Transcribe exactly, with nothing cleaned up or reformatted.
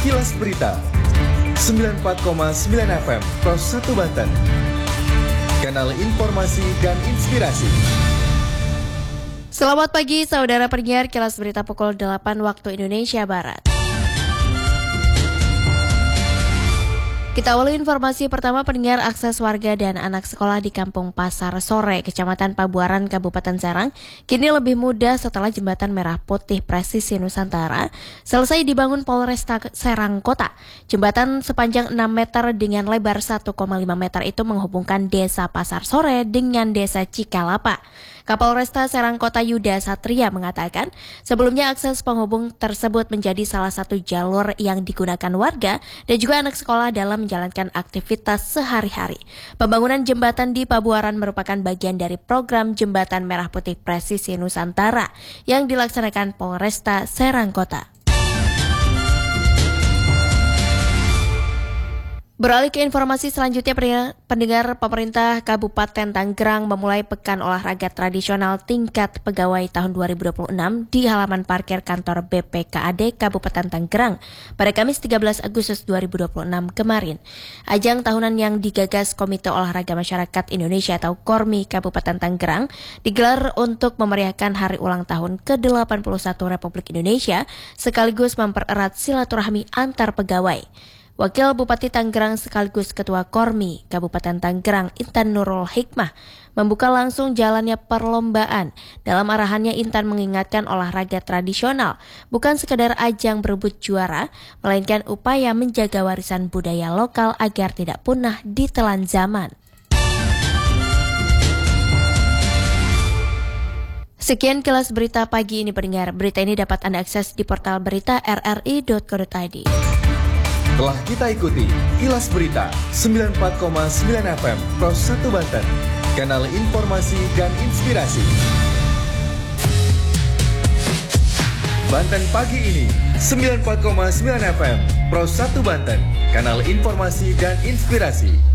Kilas Berita sembilan puluh empat koma sembilan F M Pro satu Banten. Kanal informasi dan inspirasi. Selamat pagi saudara pendengar Kilas Berita pukul delapan waktu Indonesia Barat. Kita awali informasi pertama. Pendengar, akses warga dan anak sekolah di Kampung Pasar Sore, Kecamatan Pabuaran, Kabupaten Serang, kini lebih mudah setelah Jembatan Merah Putih Presisi Nusantara selesai dibangun Polresta Serang Kota. Jembatan sepanjang enam meter dengan lebar satu koma lima meter itu menghubungkan Desa Pasar Sore dengan Desa Cikalapa. Kapolresta Serang Kota Yuda Satria mengatakan, sebelumnya akses penghubung tersebut menjadi salah satu jalur yang digunakan warga dan juga anak sekolah dalam menjalankan aktivitas sehari-hari. Pembangunan jembatan di Pabuaran merupakan bagian dari program Jembatan Merah Putih Presisi Nusantara yang dilaksanakan Polresta Serang Kota. Beralih ke informasi selanjutnya, pendengar, pemerintah Kabupaten Tanggerang memulai Pekan Olahraga Tradisional Tingkat Pegawai tahun dua ribu dua puluh enam di halaman parkir kantor B P K A D Kabupaten Tanggerang pada Kamis tiga belas Agustus dua ribu dua puluh enam kemarin. Ajang tahunan yang digagas Komite Olahraga Masyarakat Indonesia atau KORMI Kabupaten Tanggerang digelar untuk memeriahkan hari ulang tahun ke delapan puluh satu Republik Indonesia sekaligus mempererat silaturahmi antar pegawai. Wakil Bupati Tanggerang sekaligus Ketua KORMI Kabupaten Tanggerang Intan Nurul Hikmah membuka langsung jalannya perlombaan. Dalam arahannya, Intan mengingatkan olahraga tradisional bukan sekadar ajang berebut juara, melainkan upaya menjaga warisan budaya lokal agar tidak punah ditelan zaman. Sekian Kilas Berita pagi ini pendengar. Berita ini dapat Anda akses di portal berita r r i dot co dot i d. Telah kita ikuti Kilas Berita sembilan puluh empat koma sembilan F M Pro satu Banten, kanal informasi dan inspirasi. Banten pagi ini sembilan puluh empat koma sembilan F M Pro satu Banten, kanal informasi dan inspirasi.